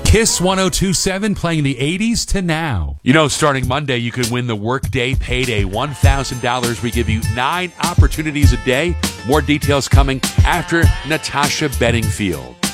Kiss 102.7 playing the 80s to now. You know, starting Monday, you could win the Workday Payday $1,000. We give you 9 opportunities a day. More details coming after Natasha Bedingfield.